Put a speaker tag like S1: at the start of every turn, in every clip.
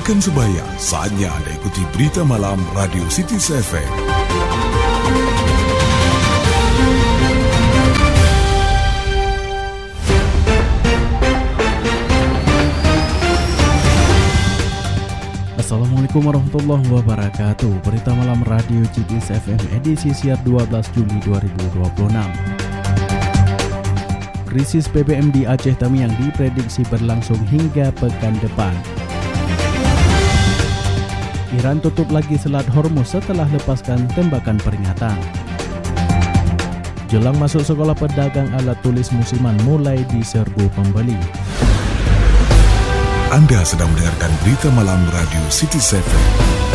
S1: Rekan sebaya, saatnya Anda ikuti berita malam Radio City FM.
S2: Assalamualaikum warahmatullahi wabarakatuh. Berita malam Radio City FM edisi siar 12 Juli 2026. Krisis BBM di Aceh Tamiang diprediksi berlangsung hingga pekan depan. Iran tutup lagi Selat Hormuz setelah lepaskan tembakan peringatan. Jelang masuk sekolah pedagang alat tulis musiman mulai diserbu pembeli.
S1: Anda sedang mendengarkan berita malam Radio City FM.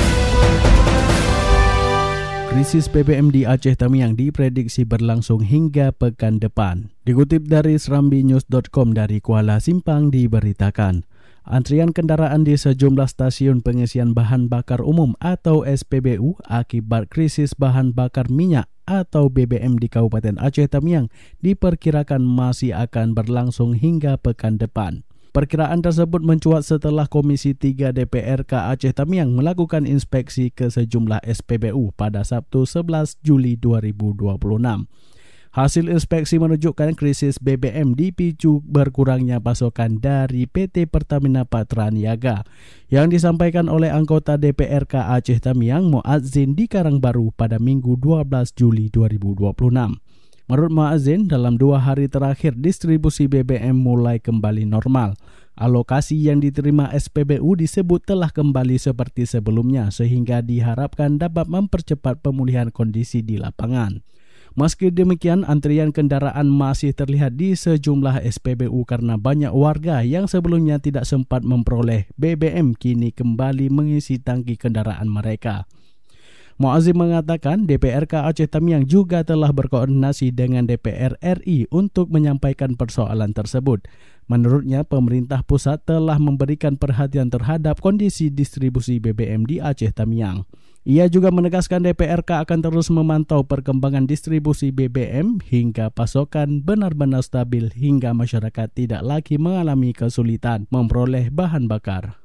S2: Krisis BBM di Aceh Tamiang diprediksi berlangsung hingga pekan depan. Dikutip dari serambinews.com dari Kuala Simpang diberitakan, antrian kendaraan di sejumlah stasiun pengisian bahan bakar umum atau SPBU akibat krisis bahan bakar minyak atau BBM di Kabupaten Aceh Tamiang diperkirakan masih akan berlangsung hingga pekan depan. Perkiraan tersebut mencuat setelah Komisi 3 DPRK Aceh Tamiang melakukan inspeksi ke sejumlah SPBU pada Sabtu 11 Juli 2026. Hasil inspeksi menunjukkan krisis BBM dipicu berkurangnya pasokan dari PT Pertamina Patra Niaga yang disampaikan oleh anggota DPRK Aceh Tamiang Muazzin di Karangbaru pada Minggu 12 Juli 2026. Menurut Muazzin, dalam 2 hari terakhir distribusi BBM mulai kembali normal. Alokasi yang diterima SPBU disebut telah kembali seperti sebelumnya sehingga diharapkan dapat mempercepat pemulihan kondisi di lapangan. Meski demikian, antrian kendaraan masih terlihat di sejumlah SPBU karena banyak warga yang sebelumnya tidak sempat memperoleh BBM kini kembali mengisi tangki kendaraan mereka. Muazzin mengatakan DPRK Aceh Tamiang juga telah berkoordinasi dengan DPR RI untuk menyampaikan persoalan tersebut. Menurutnya, pemerintah pusat telah memberikan perhatian terhadap kondisi distribusi BBM di Aceh Tamiang. Ia juga menegaskan DPRK akan terus memantau perkembangan distribusi BBM hingga pasokan benar-benar stabil hingga masyarakat tidak lagi mengalami kesulitan memperoleh bahan bakar.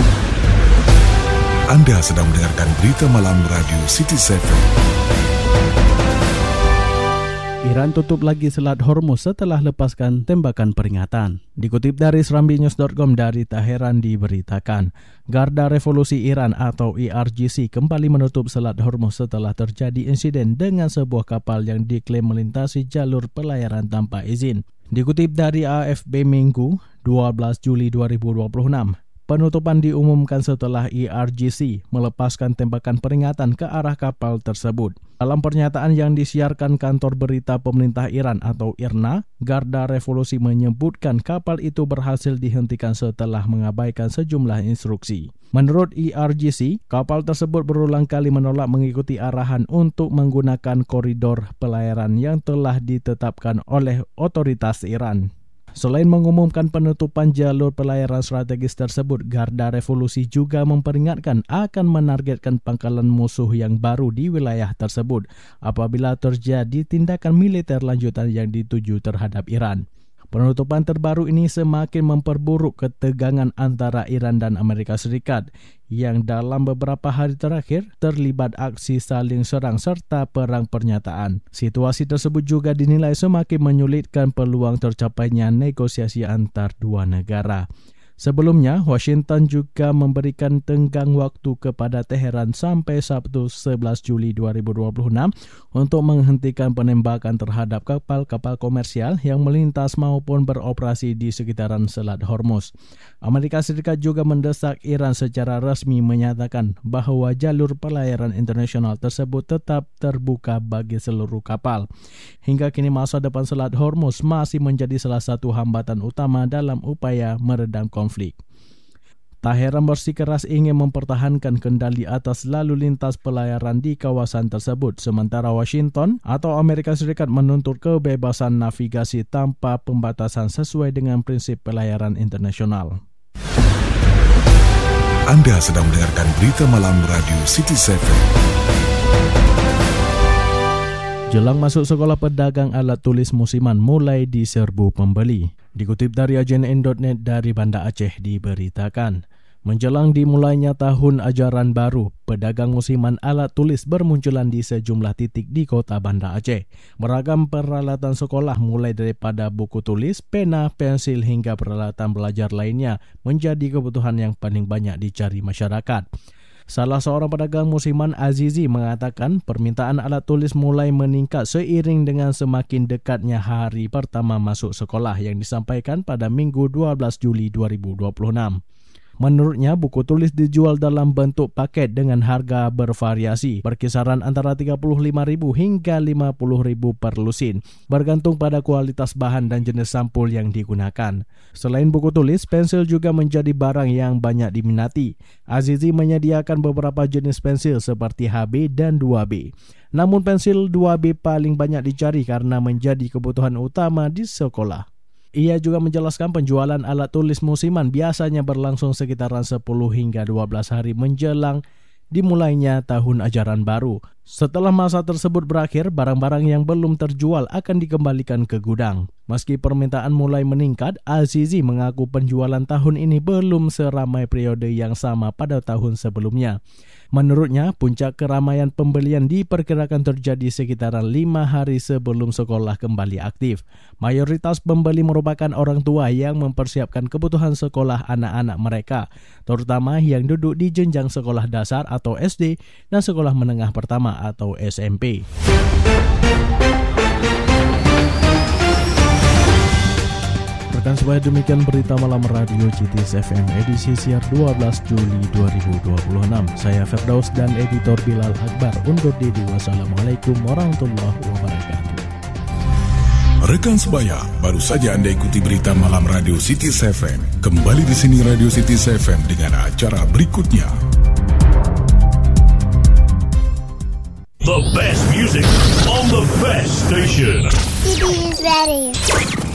S1: Anda sedang mendengarkan berita malam Radio City FM.
S2: Iran tutup lagi Selat Hormuz setelah lepaskan tembakan peringatan. Dikutip dari serambinews.com dari Teheran diberitakan, Garda Revolusi Iran atau IRGC kembali menutup Selat Hormuz setelah terjadi insiden dengan sebuah kapal yang diklaim melintasi jalur pelayaran tanpa izin. Dikutip dari AFP Minggu 12 Juli 2026, penutupan diumumkan setelah IRGC melepaskan tembakan peringatan ke arah kapal tersebut. Dalam pernyataan yang disiarkan kantor berita pemerintah Iran atau IRNA, Garda Revolusi menyebutkan kapal itu berhasil dihentikan setelah mengabaikan sejumlah instruksi. Menurut IRGC, kapal tersebut berulang kali menolak mengikuti arahan untuk menggunakan koridor pelayaran yang telah ditetapkan oleh otoritas Iran. Selain mengumumkan penutupan jalur pelayaran strategis tersebut, Garda Revolusi juga memperingatkan akan menargetkan pangkalan musuh yang baru di wilayah tersebut apabila terjadi tindakan militer lanjutan yang dituju terhadap Iran. Penutupan terbaru ini semakin memperburuk ketegangan antara Iran dan Amerika Serikat yang dalam beberapa hari terakhir terlibat aksi saling serang serta perang pernyataan. Situasi tersebut juga dinilai semakin menyulitkan peluang tercapainya negosiasi antar dua negara. Sebelumnya, Washington juga memberikan tenggang waktu kepada Teheran sampai Sabtu 11 Juli 2026 untuk menghentikan penembakan terhadap kapal-kapal komersial yang melintas maupun beroperasi di sekitaran Selat Hormuz. Amerika Serikat juga mendesak Iran secara resmi menyatakan bahwa jalur pelayaran internasional tersebut tetap terbuka bagi seluruh kapal. Hingga kini masa depan Selat Hormuz masih menjadi salah satu hambatan utama dalam upaya meredam konflik. Teheran bersikeras ingin mempertahankan kendali atas lalu lintas pelayaran di kawasan tersebut, sementara Washington atau Amerika Serikat menuntut kebebasan navigasi tanpa pembatasan sesuai dengan prinsip pelayaran internasional.
S1: Anda sedang mendengarkan berita malam Radio City FM.
S2: Jelang masuk sekolah pedagang alat tulis musiman mulai diserbu pembeli. Dikutip dari ajn.net dari Banda Aceh diberitakan, Menjelang dimulainya tahun ajaran baru, pedagang musiman alat tulis bermunculan di sejumlah titik di kota Banda Aceh. Beragam peralatan sekolah mulai daripada buku tulis, pena, pensil hingga peralatan belajar lainnya menjadi kebutuhan yang paling banyak dicari masyarakat. Salah seorang pedagang musiman, Azizi, mengatakan permintaan alat tulis mulai meningkat seiring dengan semakin dekatnya hari pertama masuk sekolah yang disampaikan pada Minggu 12 Juli 2026. Menurutnya, buku tulis dijual dalam bentuk paket dengan harga bervariasi, berkisaran antara Rp35.000 hingga Rp50.000 per lusin, bergantung pada kualitas bahan dan jenis sampul yang digunakan. Selain buku tulis, pensil juga menjadi barang yang banyak diminati. Azizi menyediakan beberapa jenis pensil seperti HB dan 2B. Namun pensil 2B paling banyak dicari karena menjadi kebutuhan utama di sekolah. Ia juga menjelaskan penjualan alat tulis musiman biasanya berlangsung sekitaran 10 hingga 12 hari menjelang dimulainya tahun ajaran baru. Setelah masa tersebut berakhir, barang-barang yang belum terjual akan dikembalikan ke gudang. Meski permintaan mulai meningkat, Azizi mengaku penjualan tahun ini belum seramai periode yang sama pada tahun sebelumnya. Menurutnya, puncak keramaian pembelian diperkirakan terjadi sekitaran 5 hari sebelum sekolah kembali aktif. Mayoritas pembeli merupakan orang tua yang mempersiapkan kebutuhan sekolah anak-anak mereka, terutama yang duduk di jenjang sekolah dasar atau SD dan sekolah menengah pertama atau SMP. Rekan sebaya, demikian berita malam radio CITIS FM edisi siar 12 Juli 2026. Saya Firdaus dan editor Bilal Akbar undur diri. Wassalamualaikum warahmatullahi wabarakatuh.
S1: Rekan sebaya, baru saja Anda ikuti berita malam radio CITIS FM. Kembali di sini Radio CITIS FM dengan acara berikutnya.
S3: The best music on the best station.
S4: CITIS Radio.